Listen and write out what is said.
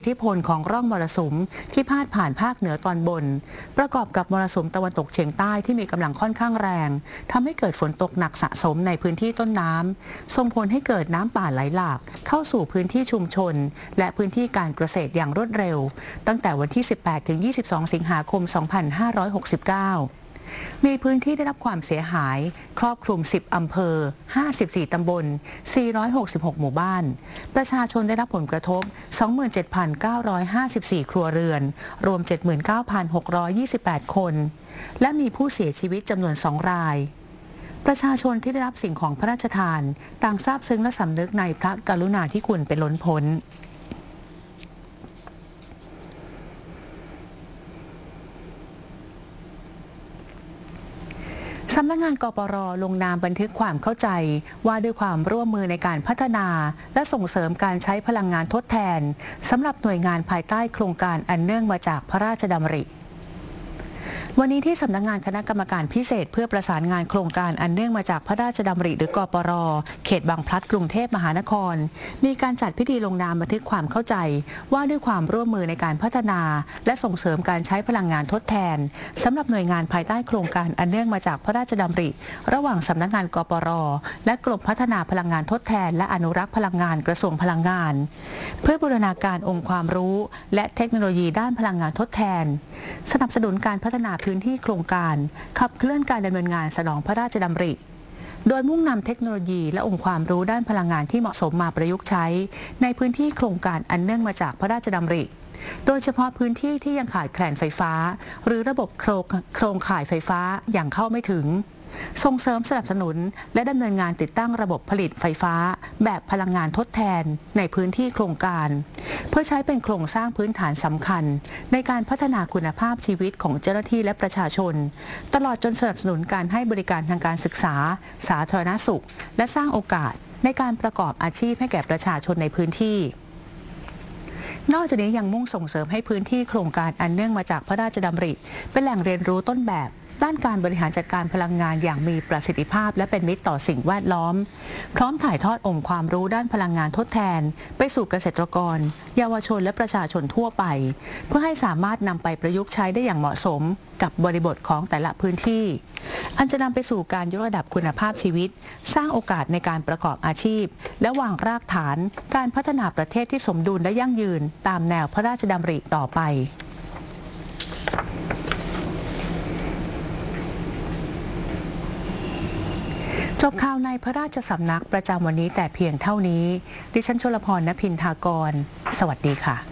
อิทธิพลของร่องมรสุมที่พาดผ่านภาคเหนือตอนบนประกอบกับมรสุมตะวันตกเฉียงใต้ที่มีกำลังค่อนข้างแรงทำให้เกิดฝนตกหนักสะสมในพื้นที่ต้นน้ำส่งผลให้เกิดน้ำป่าไหลหลากเข้าสู่พื้นที่ชุมชนและพื้นที่การเกษตรอย่างรวดเร็วตั้งแต่วันที่ 18-22 สิงหาคม 2569มีพื้นที่ได้รับความเสียหายครอบคลุม 10 อำเภอ 54 ตำบล 466 หมู่บ้านประชาชนได้รับผลกระทบ 27,954 ครัวเรือนรวม 79,628 คนและมีผู้เสียชีวิตจำนวน 2 รายประชาชนที่ได้รับสิ่งของพระราชทานต่างซาบซึ้งและสำนึกในพระกรุณาธิคุณเป็นล้นพ้นสำนักงานกปร.ลงนามบันทึกความเข้าใจว่าด้วยความร่วมมือในการพัฒนาและส่งเสริมการใช้พลังงานทดแทนสำหรับหน่วยงานภายใต้โครงการอันเนื่องมาจากพระราชดำริวันนี้ที่สำนักงานคณะกรรมการพิเศษเพื่อประสานงานโครงการอันเนื่องมาจากพระราชดำริหรือกปร.เขตบางพลัดกรุงเทพมหานครมีการจัดพิธีลงนามบันทึกความเข้าใจว่าด้วยความร่วมมือในการพัฒนาและส่งเสริมการใช้พลังงานทดแทนสำหรับหน่วยงานภายใต้โครงการอันเนื่องมาจากพระราชดำริระหว่างสำนักงานกปร.และกรมพัฒนาพลังงานทดแทนและอนุรักษ์พลังงานกระทรวงพลังงานเพื่อบูรณาการองค์ความรู้และเทคโนโลยีด้านพลังงานทดแทนสนับสนุนการพัฒนาพื้นที่โครงการขับเคลื่อนการดำเนินงานสนองพระราชดำริโดยมุ่งนำเทคโนโลยีและองค์ความรู้ด้านพลังงานที่เหมาะสมมาประยุกต์ใช้ในพื้นที่โครงการอันเนื่องมาจากพระราชดำริโดยเฉพาะพื้นที่ที่ยังขาดแคลนไฟฟ้าหรือระบบโครงข่ายไฟฟ้าอย่างเข้าไม่ถึงส่งเสริมสนับสนุนและดำเนินงานติดตั้งระบบผลิตไฟฟ้าแบบพลังงานทดแทนในพื้นที่โครงการเพื่อใช้เป็นโครงสร้างพื้นฐานสำคัญในการพัฒนาคุณภาพชีวิตของเจ้าหน้าที่และประชาชนตลอดจนสนับสนุนการให้บริการทางการศึกษาสาธารณสุขและสร้างโอกาสในการประกอบอาชีพให้แก่ประชาชนในพื้นที่นอกจากนี้ยังมุ่งส่งเสริมให้พื้นที่โครงการอันเนื่องมาจากพระราชดำริเป็นแหล่งเรียนรู้ต้นแบบด้านการบริหารจัดการพลังงานอย่างมีประสิทธิภาพและเป็นมิตรต่อสิ่งแวดล้อมพร้อมถ่ายทอดองค์ความรู้ด้านพลังงานทดแทนไปสู่เกษตรกรเยาวชนและประชาชนทั่วไปเพื่อให้สามารถนำไปประยุกต์ใช้ได้อย่างเหมาะสมกับบริบทของแต่ละพื้นที่อันจะนำไปสู่การยกระดับคุณภาพชีวิตสร้างโอกาสในการประกอบอาชีพและวางรากฐานการพัฒนาประเทศที่สมดุลและยั่งยืนตามแนวพระราชดำริต่อไปจบข่าวในพระราชสำนักประจำวันนี้แต่เพียงเท่านี้ดิฉันชลพร ณ พินทากรสวัสดีค่ะ